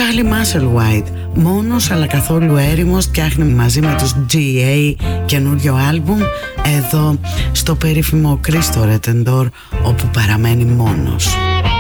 Charlie Musselwhite, μόνος αλλά καθόλου έρημος, φτιάχνει μαζί με τους GA καινούριο άλμπουμ εδώ στο περίφημο Cristo Redentor, όπου παραμένει μόνος.